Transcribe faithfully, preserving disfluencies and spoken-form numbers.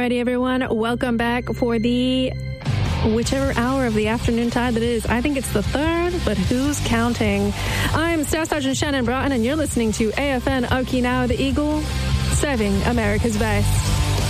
Alrighty, everyone. Welcome back for the whichever hour of the afternoon tide that is. I think it's the third, but who's counting? I'm Staff Sergeant Shannon Broughton, and you're listening to A F N Okinawa, the Eagle, serving America's best.